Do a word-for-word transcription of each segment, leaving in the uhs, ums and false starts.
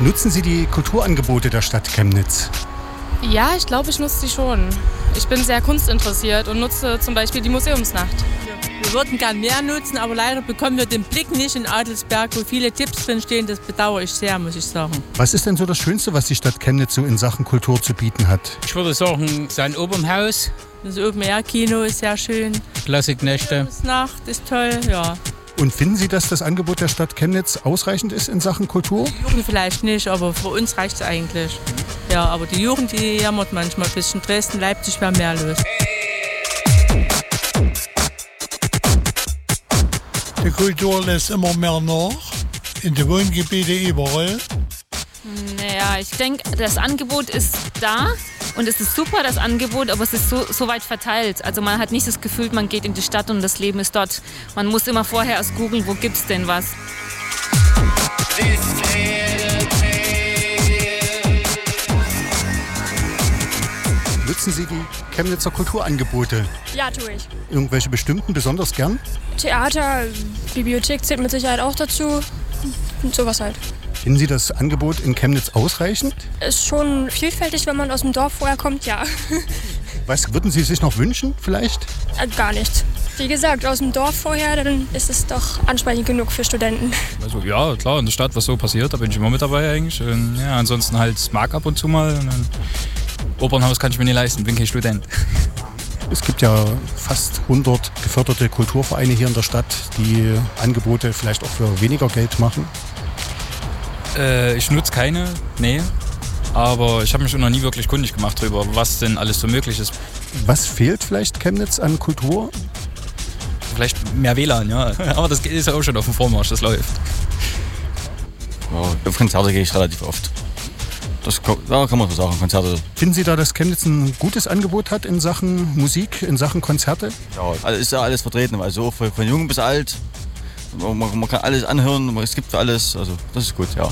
Nutzen Sie die Kulturangebote der Stadt Chemnitz? Ja, ich glaube, ich nutze die schon. Ich bin sehr kunstinteressiert und nutze zum Beispiel die Museumsnacht. Wir würden gern mehr nutzen, aber leider bekommen wir den Blick nicht in Adelsberg, wo viele Tipps drin stehen. Das bedauere ich sehr, muss ich sagen. Was ist denn so das Schönste, was die Stadt Chemnitz so in Sachen Kultur zu bieten hat? Ich würde sagen, sein Opernhaus. Das Open-Air-Kino ist sehr schön. Klassiknächte. Nacht ist toll, ja. Und finden Sie, dass das Angebot der Stadt Chemnitz ausreichend ist in Sachen Kultur? Die Jugend vielleicht nicht, aber für uns reicht es eigentlich. Ja, aber die Jugend, die jammert manchmal ein bisschen. Dresden, Leipzig wäre mehr los. Die Kultur lässt immer mehr nach, in den Wohngebieten überall. Naja, ich denke, das Angebot ist da und es ist super, das Angebot, aber es ist so, so weit verteilt. Also man hat nicht das Gefühl, man geht in die Stadt und das Leben ist dort. Man muss immer vorher erst googeln, wo gibt's denn was. Nutzen Sie die Chemnitzer Kulturangebote? Ja, tue ich. Irgendwelche bestimmten besonders gern? Theater, Bibliothek zählt mit Sicherheit auch dazu. Und sowas halt. Finden Sie das Angebot in Chemnitz ausreichend? Ist schon vielfältig, wenn man aus dem Dorf vorher kommt, ja. Was würden Sie sich noch wünschen vielleicht? Äh, gar nichts. Wie gesagt, aus dem Dorf vorher, dann ist es doch ansprechend genug für Studenten. Also ja, klar, in der Stadt, was so passiert, da bin ich immer mit dabei eigentlich. Und, ja, ansonsten halt Mark ab und zu mal. Und dann Opernhaus kann ich mir nicht leisten, bin kein Student. Es gibt ja fast hundert geförderte Kulturvereine hier in der Stadt, die Angebote vielleicht auch für weniger Geld machen. Äh, ich nutze keine, nee. Aber ich habe mich noch nie wirklich kundig gemacht darüber, was denn alles so möglich ist. Was fehlt vielleicht Chemnitz an Kultur? Vielleicht mehr W L A N, ja. Aber das ist ja auch schon auf dem Vormarsch, das läuft. Ja, auf Konzerte gehe ich relativ oft. Das da kann man so sagen, Konzerte. Finden Sie da, dass Chemnitz ein gutes Angebot hat in Sachen Musik, in Sachen Konzerte? Ja, ist ja alles vertreten, also von, von jung bis alt. Man, man kann alles anhören, es gibt für alles, also das ist gut, ja.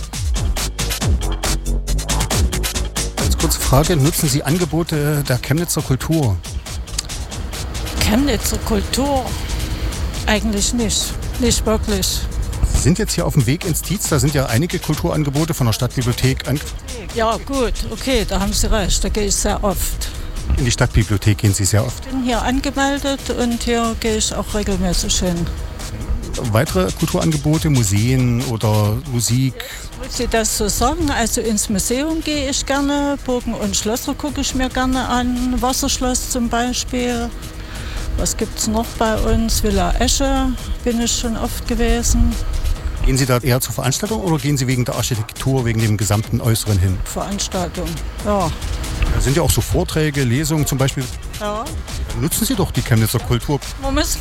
Ganz kurze Frage, nutzen Sie Angebote der Chemnitzer Kultur? Chemnitzer Kultur? Eigentlich nicht, nicht wirklich. Sie sind jetzt hier auf dem Weg ins Tietz, da sind ja einige Kulturangebote von der Stadtbibliothek. An ja gut, okay, da haben Sie recht, da gehe ich sehr oft. In die Stadtbibliothek gehen Sie sehr oft? Ich bin hier angemeldet und hier gehe ich auch regelmäßig hin. Weitere Kulturangebote, Museen oder Musik? Muss Sie das so sagen? Also ins Museum gehe ich gerne, Burgen und Schlösser gucke ich mir gerne an, Wasserschloss zum Beispiel. Was gibt es noch bei uns? Villa Esche bin ich schon oft gewesen. Gehen Sie da eher zur Veranstaltung oder gehen Sie wegen der Architektur, wegen dem gesamten Äußeren hin? Veranstaltung, ja. Da sind ja auch so Vorträge, Lesungen zum Beispiel. Ja. Dann nutzen Sie doch die Chemnitzer Kultur. Man muss,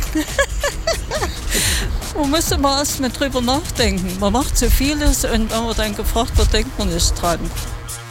man muss immer erst mal drüber nachdenken. Man macht so vieles und wenn man dann gefragt wird, denkt man nicht dran.